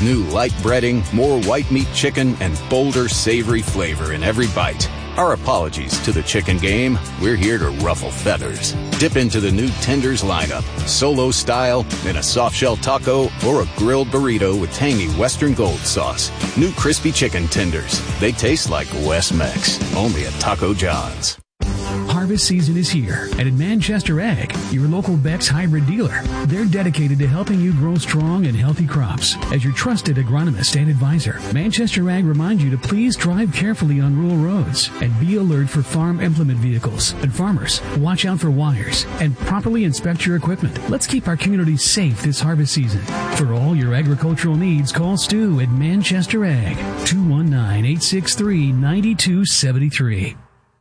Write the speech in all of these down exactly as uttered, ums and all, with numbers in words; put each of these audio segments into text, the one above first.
new light breading, more white meat chicken, and bolder savory flavor in every bite. Our apologies to the chicken game. We're here to ruffle feathers. Dip into the new Tenders lineup, solo style, in a soft-shell taco, or a grilled burrito with tangy Western Gold sauce. New crispy chicken tenders. They taste like West Mex, only at Taco John's. Harvest season is here, and at Manchester Ag, your local Beck's hybrid dealer, they're dedicated to helping you grow strong and healthy crops. As your trusted agronomist and advisor, Manchester Ag reminds you to please drive carefully on rural roads and be alert for farm implement vehicles. And farmers, watch out for wires and properly inspect your equipment. Let's keep our community safe this harvest season. For all your agricultural needs, call Stu at Manchester Ag, two one nine, eight six three, nine two seven three.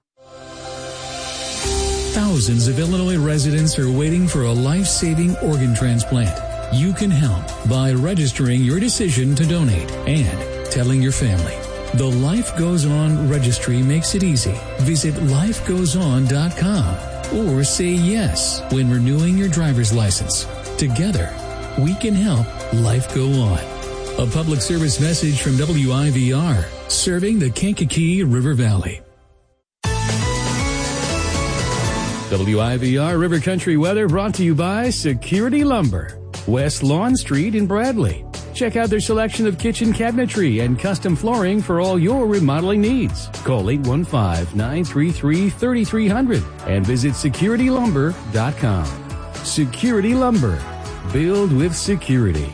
Thousands of Illinois residents are waiting for a life-saving organ transplant. You can help by registering your decision to donate and telling your family. The Life Goes On registry makes it easy. Visit life goes on dot com or say yes when renewing your driver's license. Together, we can help life go on. A public service message from W I V R, serving the Kankakee River Valley. W I V R River Country weather brought to you by Security Lumber, West Lawn Street in Bradley. Check out their selection of kitchen cabinetry and custom flooring for all your remodeling needs. Call eight one five, nine three three, three three zero zero and visit security lumber dot com. Security Lumber. Build with security.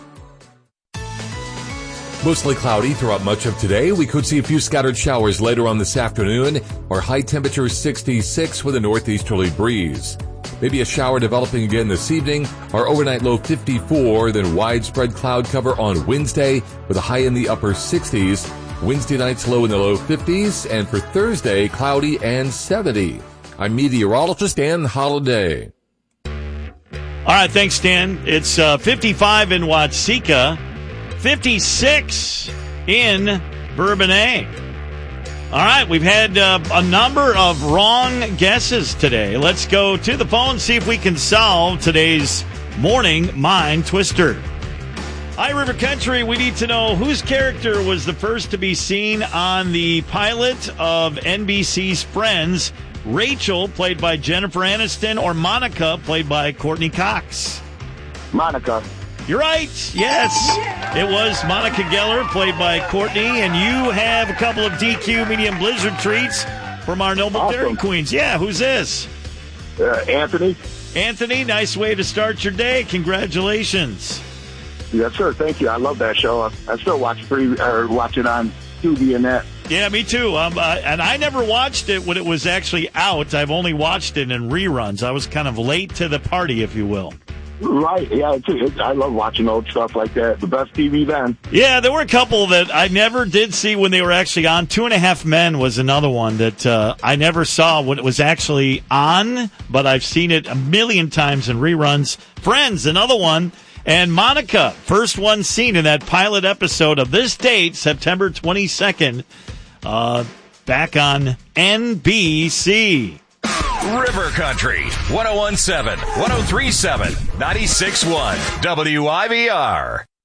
Mostly cloudy throughout much of today. We could see a few scattered showers later on this afternoon. Our high temperature sixty-six with a northeasterly breeze. Maybe a shower developing again this evening. Our overnight low fifty-four, then widespread cloud cover on Wednesday with a high in the upper sixties. Wednesday night's low in the low fifties, and for Thursday, cloudy and seventy. I'm meteorologist Dan Holliday. All right, thanks, Dan. It's uh, fifty-five in Watseka. fifty-six in Bourbonnais. All right, we've had uh, a number of wrong guesses today. Let's go to the phone, see if we can solve today's morning mind twister. Hi, River Country. We need to know whose character was the first to be seen on the pilot of N B C's Friends. Rachel, played by Jennifer Aniston, or Monica, played by Courtney Cox? Monica. You're right. Yes. It was Monica Geller, played by Courtney, and you have a couple of D Q medium blizzard treats from our Noble Awesome. Dairy Queens. Yeah, who's this? Uh, Anthony. Anthony, nice way to start your day. Congratulations. Yes, sir. Thank you. I love that show. I, I still watch free or watch it on Tubi and that. Yeah, me too. Um, uh, and I never watched it when it was actually out. I've only watched it in reruns. I was kind of late to the party, if you will. Right, yeah, it's, it's, I love watching old stuff like that. The best T V then. Yeah, there were a couple that I never did see when they were actually on. Two and a Half Men was another one that uh, I never saw when it was actually on, but I've seen it a million times in reruns. Friends, another one. And Monica, first one seen in that pilot episode of this date, September twenty-second, uh, back on N B C. River Country, one oh one point seven, one oh three point seven, ninety-six point one, W I V R.